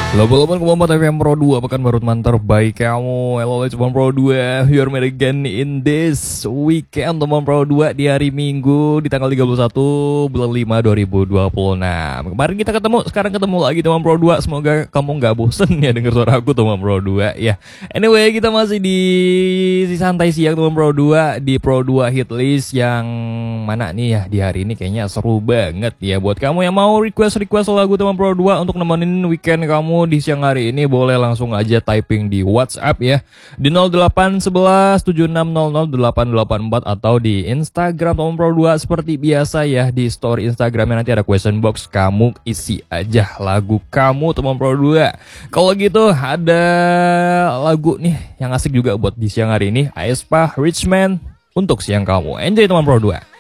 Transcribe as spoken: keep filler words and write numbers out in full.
Lomba-lomba keempat F M Pro dua pekan baru teman terbaik kamu. Hello teman Pro dua, you are made again in this weekend teman Pro dua di hari Minggu di tanggal tiga puluh satu bulan lima dua ribu dua puluh enam. Kemarin kita ketemu, sekarang ketemu lagi teman Pro dua. Semoga kamu nggak bosen ya denger suara aku teman Pro dua ya. Anyway, kita masih di si santai siang teman Pro dua di Pro dua hit list yang mana nih ya di hari ini kayaknya seru banget ya. Buat kamu yang mau request-request lagu teman Pro dua untuk nemenin weekend kamu di siang hari ini, boleh langsung aja typing di WhatsApp ya di nol delapan satu satu tujuh enam nol nol delapan delapan empat atau di Instagram Teman Pro dua seperti biasa ya. Di story Instagramnya nanti ada question box, kamu isi aja lagu kamu Teman Pro dua. Kalau gitu ada lagu nih yang asik juga buat di siang hari ini, aespa Richman untuk siang kamu. Enjoy Teman Pro dua.